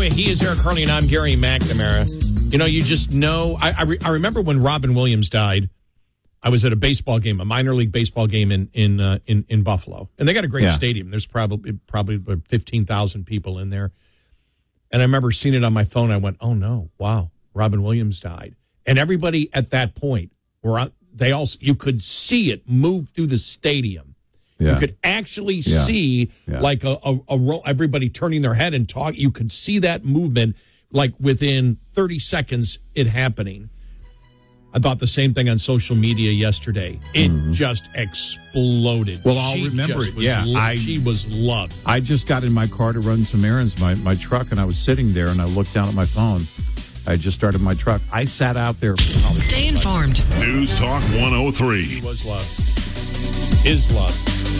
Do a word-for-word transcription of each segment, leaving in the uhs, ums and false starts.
He is Eric Harley, and I'm Gary McNamara. You know, you just know. I, I, re, I remember when Robin Williams died. I was at a baseball game, a minor league baseball game in in uh, in, in Buffalo, and they got a great yeah. stadium. There's probably probably fifteen thousand people in there, and I remember seeing it on my phone. I went, "Oh no, wow, Robin Williams died," and everybody at that point were on, they all you could see it move through the stadium. Yeah. You could actually yeah. see yeah. like a, a, a roll, everybody turning their head and talk. You could see that movement like within thirty seconds it happening. I thought the same thing on social media yesterday. It mm-hmm. just exploded. Well, I'll she remember it. Was yeah, lo- I, she was loved. I just got in my car to run some errands, my, my truck, and I was sitting there, and I looked down at my phone. I just started my truck. I sat out there. Stay informed. News Talk one oh three. He was loved. Is loved.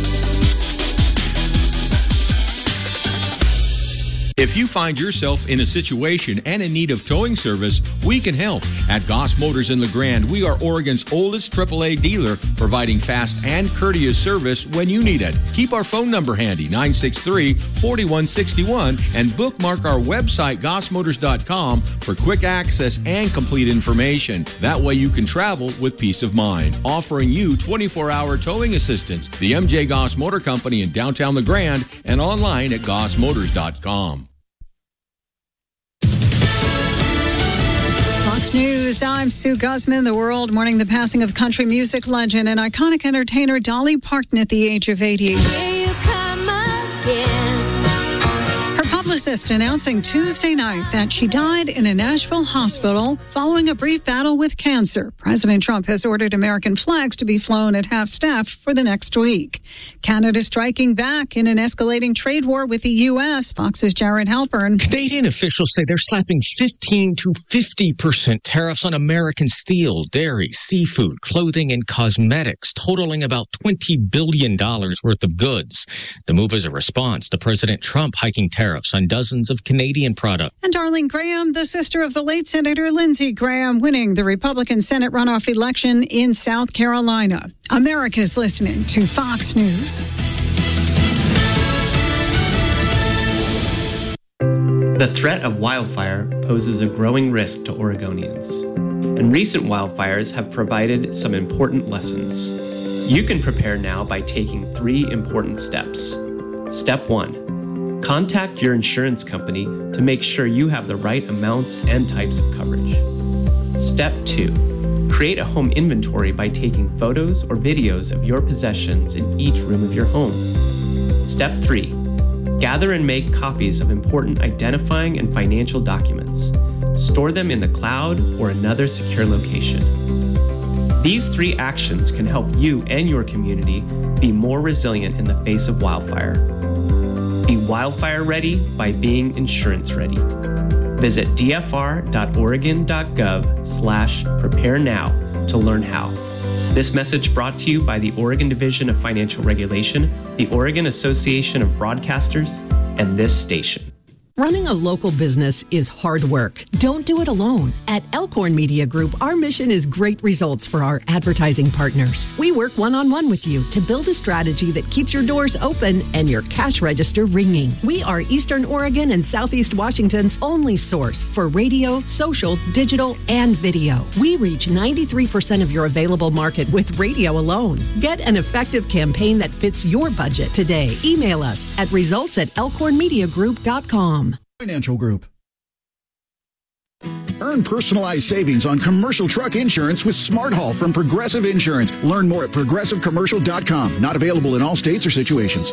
If you find yourself in a situation and in need of towing service, we can help. At Goss Motors in LeGrand, we are Oregon's oldest triple A dealer, providing fast and courteous service when you need it. Keep our phone number handy, nine six three, four one six one, and bookmark our website, goss motors dot com, for quick access and complete information. That way you can travel with peace of mind. Offering you twenty-four hour towing assistance. The M J Goss Motor Company in downtown LeGrand and online at goss motors dot com. Fox News, I'm Sue Guzman. The world mourning the passing of country music legend and iconic entertainer Dolly Parton at the age of eighty. Here you come again. Her publicist announcing Tuesday night that she died in a Nashville hospital following a brief battle with cancer. President Trump has ordered American flags to be flown at half-staff for the next week. Canada striking back in an escalating trade war with the U S. Fox's Jared Halpern. Canadian officials say they're slapping fifteen to fifty percent tariffs on American steel, dairy, seafood, clothing, and cosmetics, totaling about twenty billion dollars worth of goods. The move is a response to President Trump hiking tariffs on dozens of Canadian products. And Darlene Graham, the sister of the late Senator Lindsey Graham, winning the Republican Senate runoff election in South Carolina. America's listening to Fox News. The threat of wildfire poses a growing risk to Oregonians, and recent wildfires have provided some important lessons. You can prepare now by taking three important steps. Step one. Contact your insurance company to make sure you have the right amounts and types of coverage. Step two. Create a home inventory by taking photos or videos of your possessions in each room of your home. Step three. Gather and make copies of important identifying and financial documents. Store them in the cloud or another secure location. These three actions can help you and your community be more resilient in the face of wildfire. Be wildfire ready by being insurance ready. Visit d f r dot oregon dot gov slash prepare now to learn how. This message brought to you by the Oregon Division of Financial Regulation, the Oregon Association of Broadcasters, and this station. Running a local business is hard work. Don't do it alone. At Elkhorn Media Group, our mission is great results for our advertising partners. We work one-on-one with you to build a strategy that keeps your doors open and your cash register ringing. We are Eastern Oregon and Southeast Washington's only source for radio, social, digital, and video. We reach ninety-three percent of your available market with radio alone. Get an effective campaign that fits your budget today. Email us at results at elkhorn media group dot com. Financial Group. Earn personalized savings on commercial truck insurance with Smart Haul from Progressive Insurance. Learn more at progressive commercial dot com. Not available in all states or situations.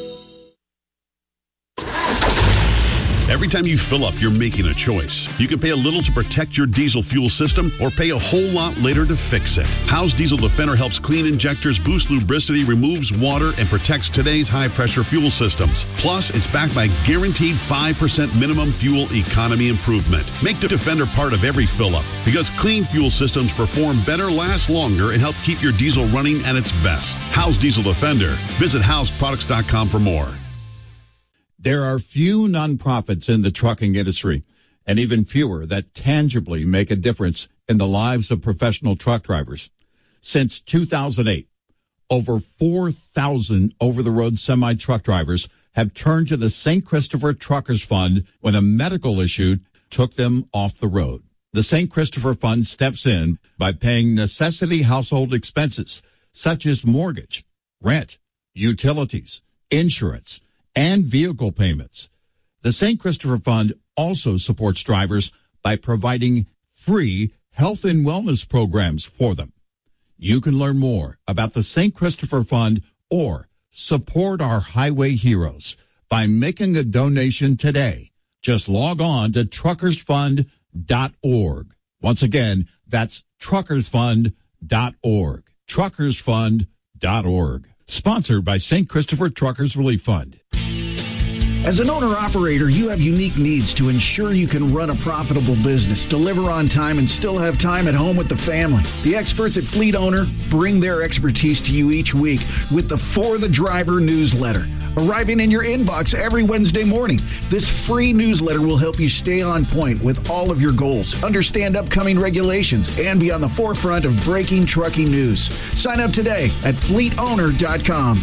Every time you fill up, you're making a choice. You can pay a little to protect your diesel fuel system or pay a whole lot later to fix it. Howe's Diesel Defender helps clean injectors, boost lubricity, removes water, and protects today's high-pressure fuel systems. Plus, it's backed by guaranteed five percent minimum fuel economy improvement. Make the Defender part of every fill-up because clean fuel systems perform better, last longer, and help keep your diesel running at its best. Howe's Diesel Defender. Visit house products dot com for more. There are few nonprofits in the trucking industry, and even fewer that tangibly make a difference in the lives of professional truck drivers. Since two thousand eight, over four thousand over-the-road semi-truck drivers have turned to the Saint Christopher Truckers Fund when a medical issue took them off the road. The Saint Christopher Fund steps in by paying necessity household expenses such as mortgage, rent, utilities, insurance, and vehicle payments. The Saint Christopher Fund also supports drivers by providing free health and wellness programs for them. You can learn more about the Saint Christopher Fund or support our highway heroes by making a donation today. Just log on to truckers fund dot org. Once again, that's truckers fund dot org. truckers fund dot org. Sponsored by Saint Christopher Truckers Relief Fund. As an owner-operator, you have unique needs to ensure you can run a profitable business, deliver on time, and still have time at home with the family. The experts at Fleet Owner bring their expertise to you each week with the For the Driver newsletter, arriving in your inbox every Wednesday morning. This free newsletter will help you stay on point with all of your goals, understand upcoming regulations, and be on the forefront of breaking trucking news. Sign up today at fleet owner dot com.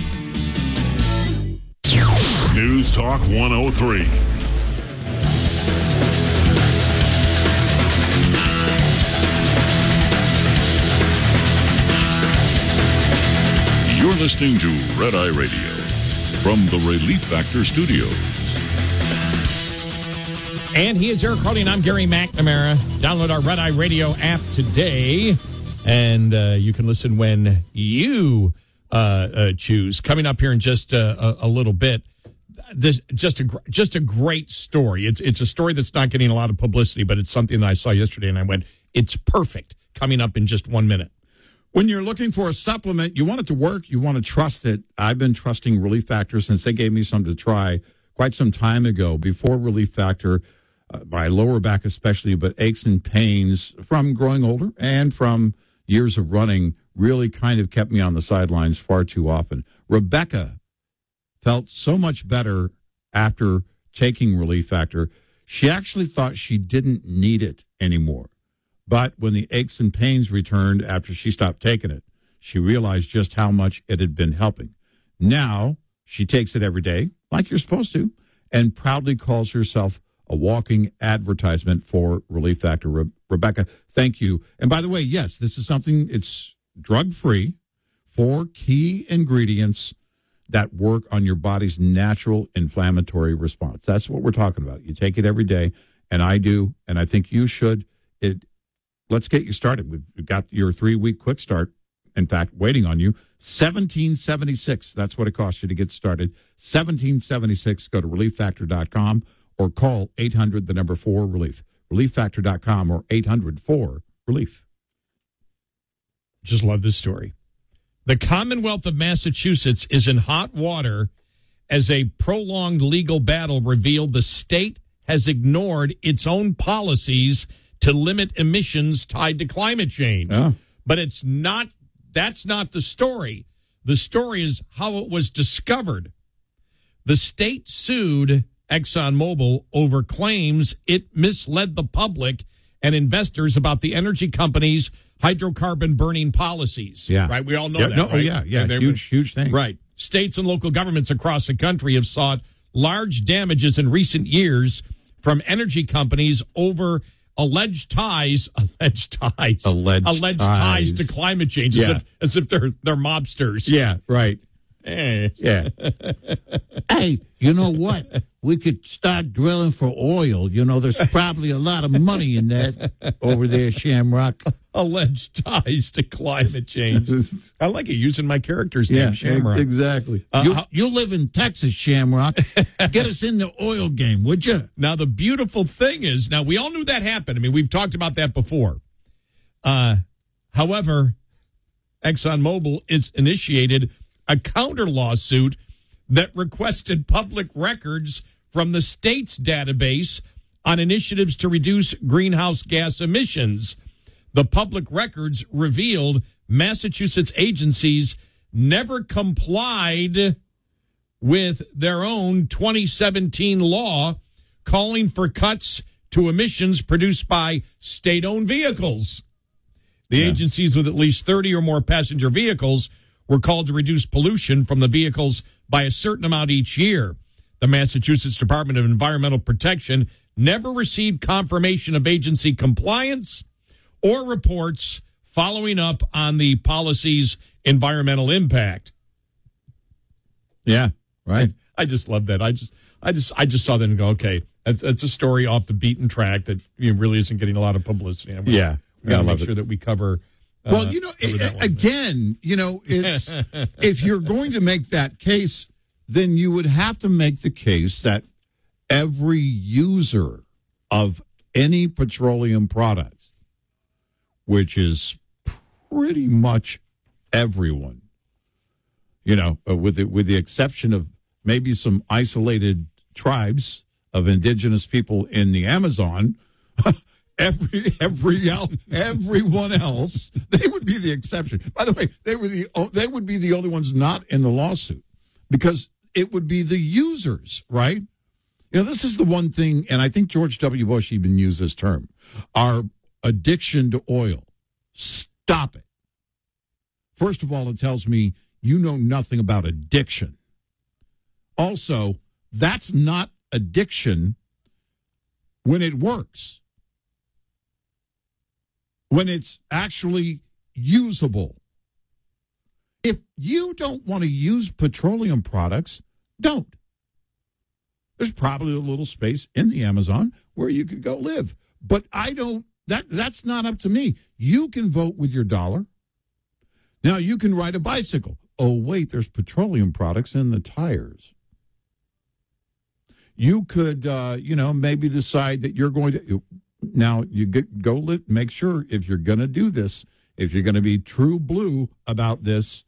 News Talk one oh three. You're listening to Red Eye Radio from the Relief Factor Studios. And he is Eric Harley, and I'm Gary McNamara. Download our Red Eye Radio app today, and uh, you can listen when you uh, uh, choose. Coming up here in just uh, a, a little bit, this just a just a great story. It's it's a story that's not getting a lot of publicity, but it's something that I saw yesterday, and I went, "It's perfect." Coming up in just one minute. When you're looking for a supplement, you want it to work, you want to trust it. I've been trusting Relief Factor since they gave me some to try quite some time ago. Before Relief Factor, uh, my lower back especially, but aches and pains from growing older and from years of running really kind of kept me on the sidelines far too often. Rebecca felt so much better after taking Relief Factor. She actually thought she didn't need it anymore. But when the aches and pains returned after she stopped taking it, she realized just how much it had been helping. Now she takes it every day, like you're supposed to, and proudly calls herself a walking advertisement for Relief Factor. Re- Rebecca, thank you. And by the way, yes, this is something, it's drug-free, four key ingredients that work on your body's natural inflammatory response. That's what we're talking about. You take it every day, and I do, and I think you should. It. Let's get you started. We've got your three-week quick start, in fact, waiting on you. seventeen seventy-six. That's what it costs you to get started. seventeen seventy-six. Go to relief factor dot com or call eight hundred, the number four, relief. relief factor dot com or eight hundred, four, relief. Just love this story. The Commonwealth of Massachusetts is in hot water as a prolonged legal battle revealed the state has ignored its own policies to limit emissions tied to climate change. Yeah. But it's not, that's not the story. The story is how it was discovered. The state sued ExxonMobil over claims it misled the public and investors about the energy company's hydrocarbon burning policies. Yeah. Right? We all know yeah, that, no, right? Yeah, yeah, And huge, huge thing. Right. States and local governments across the country have sought large damages in recent years from energy companies over alleged ties, alleged ties, alleged, alleged ties. ties to climate change, as Yeah. if as if they're they're mobsters. Yeah, right. Eh. Yeah. Hey, you know what? We could start drilling for oil. You know, there's probably a lot of money in that over there, Shamrock. Alleged ties to climate change. I like it, using my character's name, Yeah, Shamrock. exactly. Uh, You, how- you live in Texas, Shamrock. Get us in the oil game, would you? Now, the beautiful thing is, now we all knew that happened. I mean, we've talked about that before. Uh, however, ExxonMobil is initiated a counter lawsuit that requested public records from the state's database on initiatives to reduce greenhouse gas emissions. The public records revealed Massachusetts agencies never complied with their own twenty seventeen law calling for cuts to emissions produced by state-owned vehicles. The Yeah. agencies with at least thirty or more passenger vehicles were called to reduce pollution from the vehicles by a certain amount each year. The Massachusetts Department of Environmental Protection never received confirmation of agency compliance or reports following up on the policy's environmental impact. Yeah, right. I, I just love that. I just, I just, I just saw that and go, okay, that's, that's a story off the beaten track that you know, really isn't getting a lot of publicity. And we, yeah, we got to yeah, make sure it. that we cover. Uh, well, you know, it, again, you know, it's if you're going to make that case, then you would have to make the case that every user of any petroleum product, which is pretty much everyone, you know, uh, with the, with the exception of maybe some isolated tribes of indigenous people in the Amazon, every every el- everyone else, they would be the exception. By the way, they were the they would be the only ones not in the lawsuit because it would be the users, right? You know, this is the one thing, and I think George W. Bush even used this term, our addiction to oil. Stop it. First of all, it tells me you know nothing about addiction. Also, that's not addiction when it works, when it's actually usable. If you don't want to use petroleum products, don't. There's probably a little space in the Amazon where you could go live. But I don't, that that's not up to me. You can vote with your dollar. Now, you can ride a bicycle. Oh, wait, there's petroleum products in the tires. You could, uh, you know, maybe decide that you're going to, now you get, go live, make sure if you're going to do this, if you're going to be true blue about this,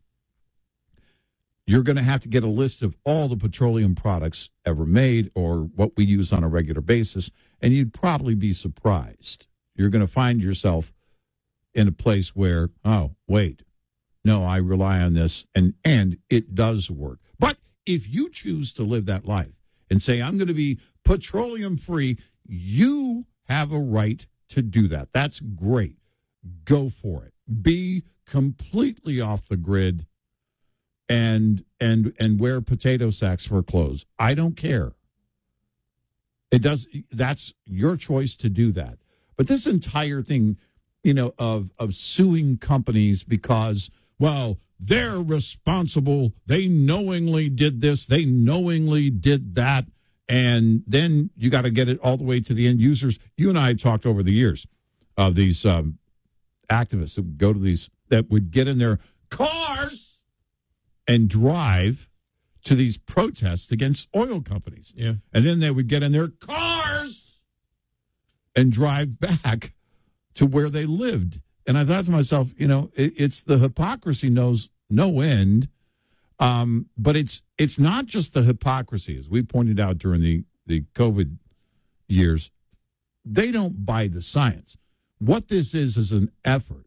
you're going to have to get a list of all the petroleum products ever made or what we use on a regular basis, and you'd probably be surprised. You're going to find yourself in a place where, oh, wait, no, I rely on this, and, and it does work. But if you choose to live that life and say, I'm going to be petroleum-free, you have a right to do that. That's great. Go for it. Be completely off the grid and and and wear potato sacks for clothes. I don't care. It does. That's your choice to do that. But this entire thing, you know, of of suing companies because, well, they're responsible. They knowingly did this. They knowingly did that. And then you got to get it all the way to the end users. You and I had talked over the years of these um, activists that would go to these, that would get in their cars and drive to these protests against oil companies. Yeah. And then they would get in their cars and drive back to where they lived. And I thought to myself, you know, it, it's the hypocrisy knows no end. Um, but it's it's not just the hypocrisy, as we pointed out during the, the COVID years. They don't buy the science. What this is is an effort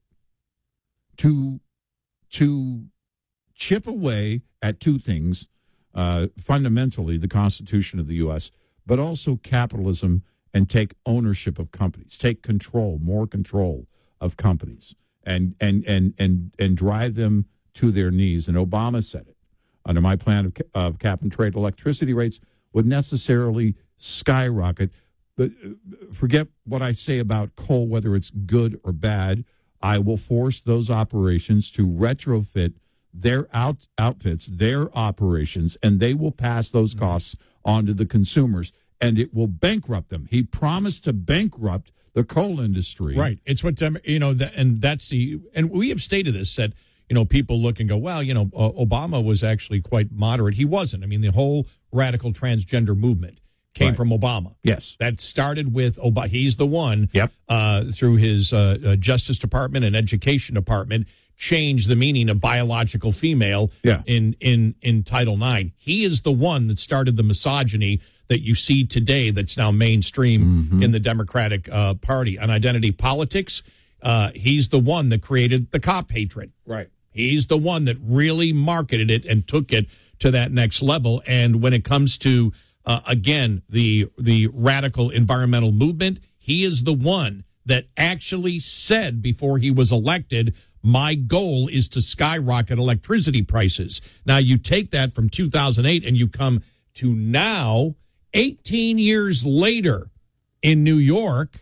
to to chip away at two things, uh, fundamentally the Constitution of the U S, but also capitalism, and take ownership of companies, take control, more control of companies, and and and and and drive them to their knees. And Obama said it. Under my plan of, of cap and trade, electricity rates would necessarily skyrocket. But forget what I say about coal, whether it's good or bad. I will force those operations to retrofit their out, outfits, their operations, and they will pass those costs on to the consumers, and it will bankrupt them. He promised to bankrupt the coal industry. Right. It's what, you know, and that's the, and we have stated this, said, you know, people look and go, well, you know, uh, Obama was actually quite moderate. He wasn't. I mean, the whole radical transgender movement came right. from Obama. Yes. That started with Obama. He's the one, yep. uh, through his uh, uh, Justice Department and Education Department, changed the meaning of biological female yeah. in, in, in Title nine. He is the one that started the misogyny that you see today that's now mainstream mm-hmm. in the Democratic uh, Party. On identity politics, uh, he's the one that created the cop hatred. Right. He's the one that really marketed it and took it to that next level. And when it comes to, uh, again, the the radical environmental movement, he is the one that actually said before he was elected, my goal is to skyrocket electricity prices. Now, you take that from two thousand eight and you come to now, eighteen years later in New York,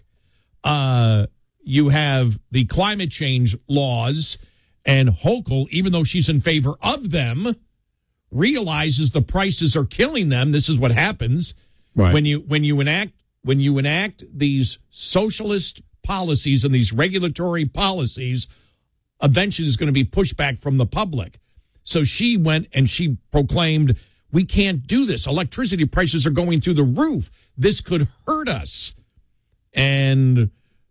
uh, you have the climate change laws, and Hochul, even though she's in favor of them, realizes the prices are killing them. This is what happens right. when you when you enact when you enact these socialist policies and these regulatory policies. Eventually, there's going to be pushback from the public. So she went and she proclaimed, "We can't do this. Electricity prices are going through the roof. This could hurt us." And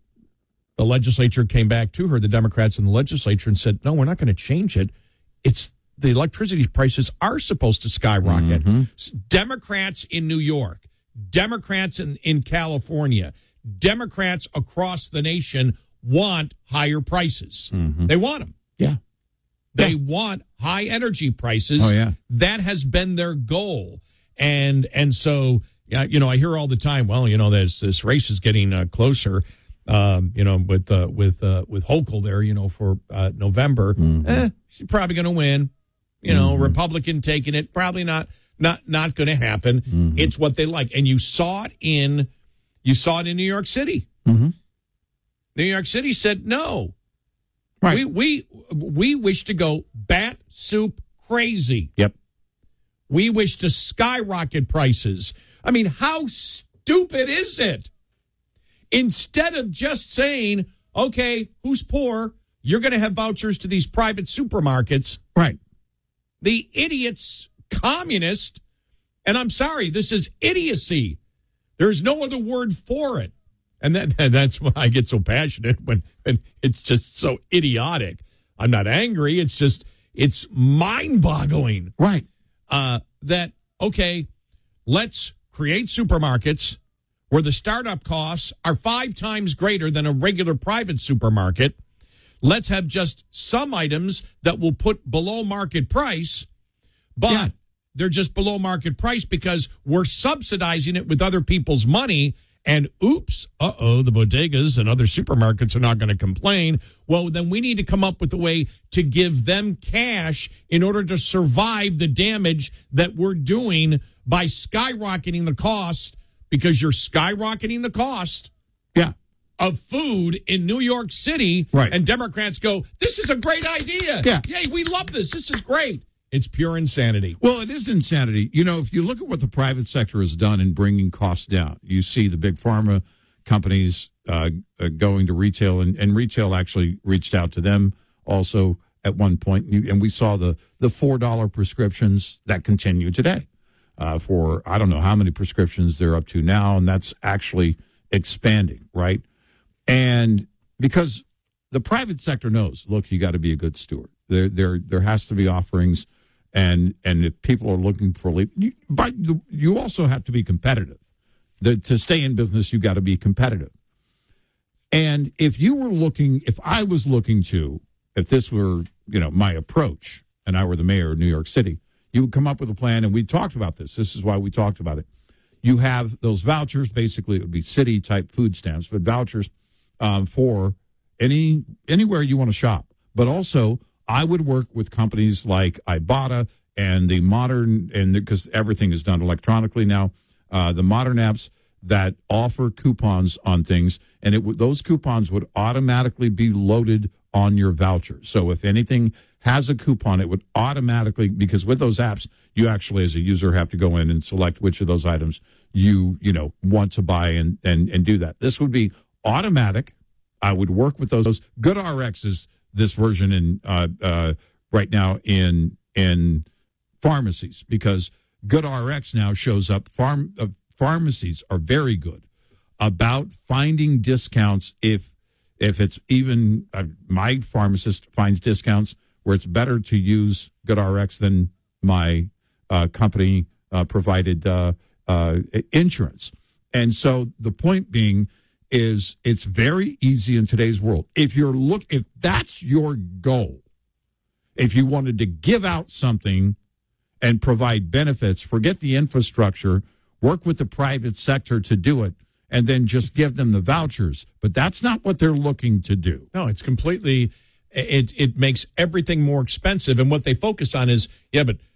the legislature came back to her, the Democrats in the legislature, and said, "No, we're not going to change it. It's the electricity prices are supposed to skyrocket." Mm-hmm. Democrats in New York, Democrats in, in California, Democrats across the nation want higher prices. Mm-hmm. They want them. Yeah. They yeah. want high energy prices. Oh, yeah. That has been their goal. And and so, you know, I hear all the time, well, you know, this, this race is getting uh, closer. Um, you know, with uh, with uh, with Hochul there, you know, for uh, November, mm-hmm. eh, she's probably going to win. You know, mm-hmm. Republican taking it, probably not not not going to happen. Mm-hmm. It's what they like, and you saw it in you saw it in New York City. Mm-hmm. New York City said no. Right. We we we wish to go bat soup crazy. Yep. We wish to skyrocket prices. I mean, how stupid is it? Instead of just saying, okay, who's poor? You're going to have vouchers to these private supermarkets. Right. The idiots, communist, and I'm sorry, this is idiocy. There's no other word for it. And that, that's why I get so passionate when, when it's just so idiotic. I'm not angry. It's just, it's mind-boggling. Right. Uh, that, okay, let's create supermarkets where the startup costs are five times greater than a regular private supermarket. Let's have just some items that will put below market price, but yeah. they're just below market price because we're subsidizing it with other people's money. And oops, uh-oh, the bodegas and other supermarkets are not going to complain. Well, then we need to come up with a way to give them cash in order to survive the damage that we're doing by skyrocketing the cost, because you're skyrocketing the cost yeah. of food in New York City. Right. And Democrats go, this is a great idea. Yeah. Yay, we love this. This is great. It's pure insanity. Well, it is insanity. You know, if you look at what the private sector has done in bringing costs down, you see the big pharma companies uh, uh, going to retail, and, and retail actually reached out to them also at one point. And we saw the, the four dollar prescriptions that continue today uh, for, I don't know how many prescriptions they're up to now, and that's actually expanding, right? And because the private sector knows, look, you got to be a good steward. There, there, there has to be offerings. And and if people are looking for relief, you, but you also have to be competitive. The, to stay in business, you got to be competitive. And if you were looking, if I was looking to, if this were, you know, my approach, and I were the mayor of New York City, you would come up with a plan, and we talked about this. This is why we talked about it. You have those vouchers. Basically, it would be city-type food stamps, but vouchers um, for any anywhere you want to shop. But also, I would work with companies like Ibotta and the modern, and because everything is done electronically now, uh, the modern apps that offer coupons on things, and it would, those coupons would automatically be loaded on your voucher. So if anything has a coupon, it would automatically, because with those apps, you actually as a user have to go in and select which of those items you, you know, want to buy and, and, and do that. This would be automatic. I would work with those. GoodRx is this version in uh, uh, right now in in pharmacies, because GoodRx now shows up. Farm uh, pharmacies are very good about finding discounts. If if it's even uh, my pharmacist finds discounts where it's better to use GoodRx than my uh, company uh, provided uh, uh, insurance. And so the point being is it's very easy in today's world. If you're look, if that's your goal, if you wanted to give out something and provide benefits, forget the infrastructure, work with the private sector to do it, and then just give them the vouchers. But that's not what they're looking to do. No, it's completely, it, it makes everything more expensive. And what they focus on is, yeah, but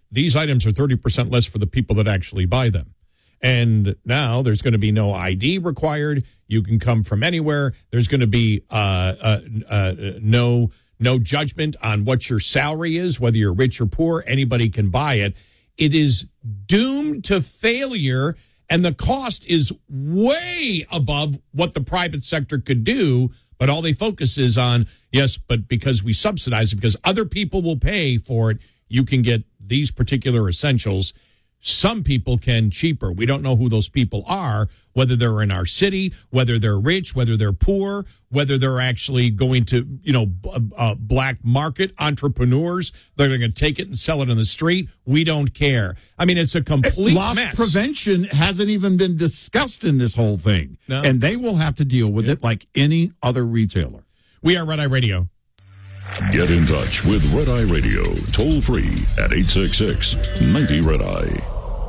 these items are thirty percent less for the people that actually buy them. And now there's going to be no I D required. You can come from anywhere. There's going to be uh, uh, uh, no no judgment on what your salary is, whether you're rich or poor. Anybody can buy it. It is doomed to failure, and the cost is way above what the private sector could do. But all they focus is on, yes, but because we subsidize it, because other people will pay for it, you can get these particular essentials. Some people can cheaper. We don't know who those people are, whether they're in our city, whether they're rich, whether they're poor, whether they're actually going to, you know, uh, black market entrepreneurs. They're going to take it and sell it on the street. We don't care. I mean, it's a complete Loss mess. prevention hasn't even been discussed in this whole thing. No. And they will have to deal with it like any other retailer. We are Red Eye Radio. Get in touch with Red Eye Radio, toll free at eight six six, nine zero, Red Eye.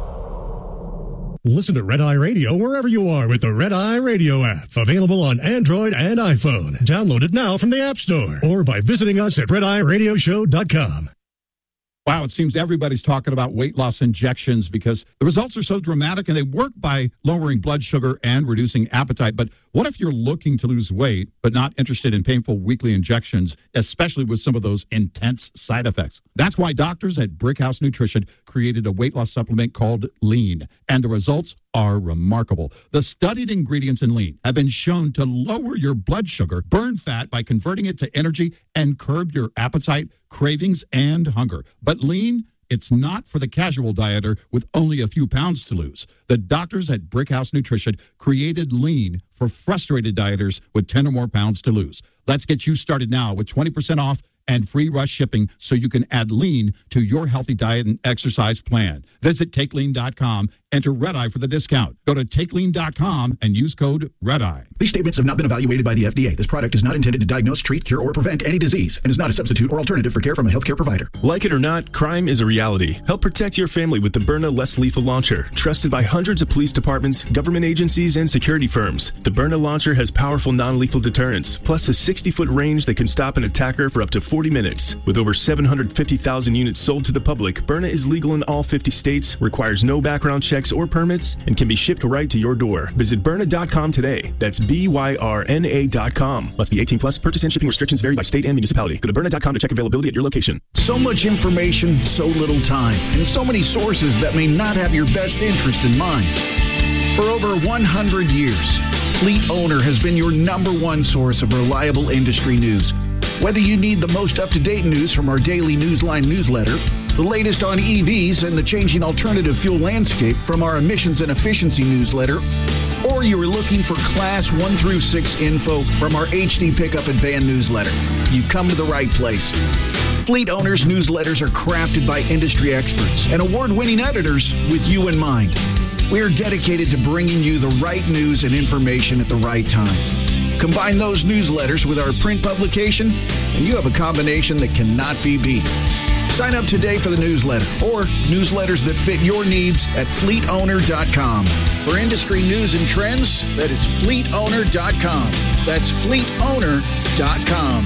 Listen to Red Eye Radio wherever you are with the Red Eye Radio app. Available on Android and iPhone. Download it now from the App Store or by visiting us at red eye radio show dot com. Wow, it seems everybody's talking about weight loss injections because the results are so dramatic and they work by lowering blood sugar and reducing appetite. But what if you're looking to lose weight but not interested in painful weekly injections, especially with some of those intense side effects? That's why doctors at Brickhouse Nutrition created a weight loss supplement called Lean, and the results are remarkable. The studied ingredients in Lean have been shown to lower your blood sugar, burn fat by converting it to energy, and curb your appetite, cravings, and hunger. But Lean, it's not for the casual dieter with only a few pounds to lose. The doctors at Brickhouse Nutrition created Lean for frustrated dieters with ten or more pounds to lose. Let's get you started now with twenty percent off and free rush shipping so you can add Lean to your healthy diet and exercise plan. Visit take lean dot com, enter Red Eye for the discount. Go to take lean dot com and use code Red Eye. These statements have not been evaluated by the F D A. This product is not intended to diagnose, treat, cure, or prevent any disease and is not a substitute or alternative for care from a healthcare provider. Like it or not, crime is a reality. Help protect your family with the Byrna Less Lethal Launcher. Trusted by hundreds of police departments, government agencies, and security firms. The Byrna Launcher has powerful non-lethal deterrence, plus a sixty-foot range that can stop an attacker for up to forty minutes. With over seven hundred fifty thousand units sold to the public, Byrna is legal in all fifty states, requires no background checks or permits, and can be shipped right to your door. Visit Byrna dot com today. That's B Y R N A dot com. Must be eighteen plus. Purchase and shipping restrictions vary by state and municipality. Go to Byrna dot com to check availability at your location. So much information, so little time, and so many sources that may not have your best interest in mind. For over one hundred years, Fleet Owner has been your number one source of reliable industry news. Whether you need the most up-to-date news from our daily Newsline newsletter, the latest on E Vs and the changing alternative fuel landscape from our emissions and efficiency newsletter, or you are looking for class one through six info from our H D Pickup and Van newsletter, you've come to the right place. Fleet Owners newsletters are crafted by industry experts and award-winning editors with you in mind. We are dedicated to bringing you the right news and information at the right time. Combine those newsletters with our print publication, and you have a combination that cannot be beat. Sign up today for the newsletter or newsletters that fit your needs at fleet owner dot com. For industry news and trends, that is fleet owner dot com. That's fleet owner dot com.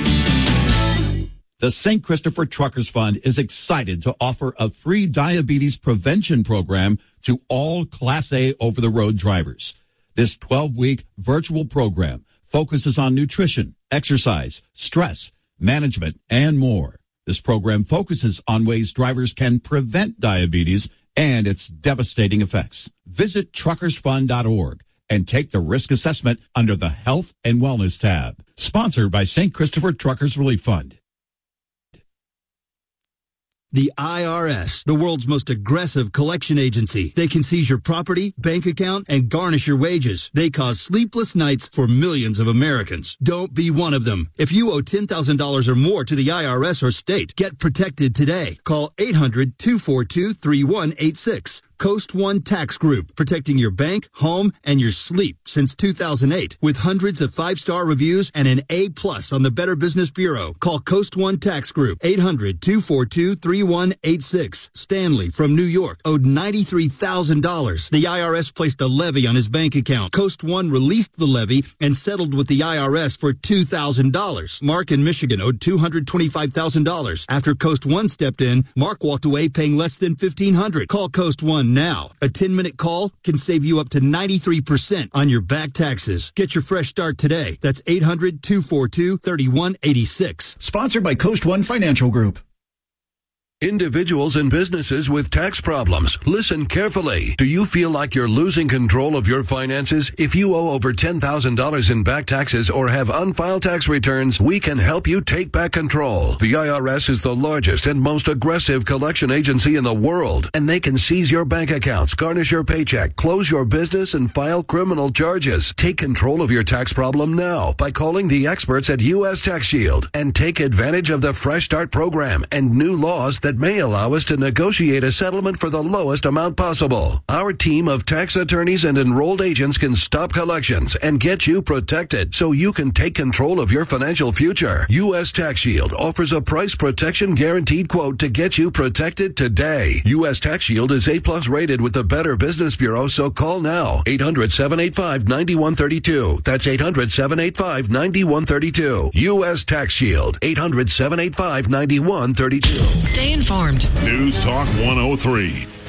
The Saint Christopher Truckers Fund is excited to offer a free diabetes prevention program to all Class A over-the-road drivers. This twelve-week virtual program focuses on nutrition, exercise, stress, management, and more. This program focuses on ways drivers can prevent diabetes and its devastating effects. Visit truckers fund dot org and take the risk assessment under the Health and Wellness tab. Sponsored by Saint Christopher Truckers Relief Fund. The I R S, the world's most aggressive collection agency. They can seize your property, bank account, and garnish your wages. They cause sleepless nights for millions of Americans. Don't be one of them. If you owe ten thousand dollars or more to the I R S or state, get protected today. Call eight hundred, two four two, three one eight six. Coast One Tax Group, protecting your bank, home, and your sleep since two thousand eight. With hundreds of five-star reviews and an A plus on the Better Business Bureau. Call Coast One Tax Group, eight hundred, two four two, three one eight six. Stanley from New York owed ninety-three thousand dollars. The I R S placed a levy on his bank account. Coast One released the levy and settled with the I R S for two thousand dollars. Mark in Michigan owed two hundred twenty-five thousand dollars. After Coast One stepped in, Mark walked away paying less than fifteen hundred dollars. Call Coast One now. A ten-minute call can save you up to ninety-three percent on your back taxes. Get your fresh start today. That's eight hundred, two four two, three one eight six. Sponsored by Coast One Financial Group. Individuals and businesses with tax problems, listen carefully. Do you feel like you're losing control of your finances? If you owe over ten thousand dollars in back taxes or have unfiled tax returns, we can help you take back control. The I R S is the largest and most aggressive collection agency in the world, and they can seize your bank accounts, garnish your paycheck, close your business, and file criminal charges. Take control of your tax problem now by calling the experts at U S Tax Shield and take advantage of the Fresh Start program and new laws that that may allow us to negotiate a settlement for the lowest amount possible. Our team of tax attorneys and enrolled agents can stop collections and get you protected so you can take control of your financial future. U S Tax Shield offers a price protection guaranteed quote to get you protected today. U S Tax Shield is A plus rated with the Better Business Bureau, so call now. eight hundred, seven eight five, nine one three two. That's eight hundred, seven eight five, nine one three two. U S Tax Shield. eight hundred, seven eight five, nine one three two. Stay informed. News Talk one oh three.